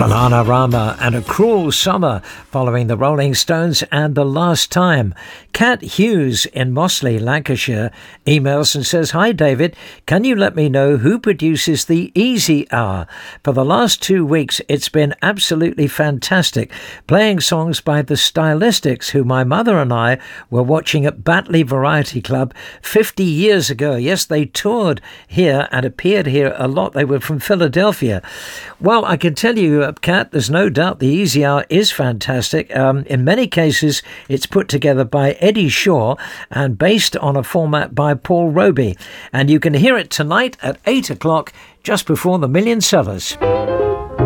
Bananarama and A Cruel Summer following the Rolling Stones and The Last Time. Kat Hughes in Mossley, Lancashire emails and says, "Hi David, can you let me know who produces the Easy Hour? For the last 2 weeks it's been absolutely fantastic, playing songs by the Stylistics, who my mother and I were watching at Batley Variety Club 50 years ago. Yes, they toured here and appeared here a lot. They were from Philadelphia." Well, I can tell you, Kat, there's no doubt the Easy Hour is fantastic. In many cases, it's put together by Eddie Shaw and based on a format by Paul Roby. And you can hear it tonight at 8 o'clock, just before the Million Sellers.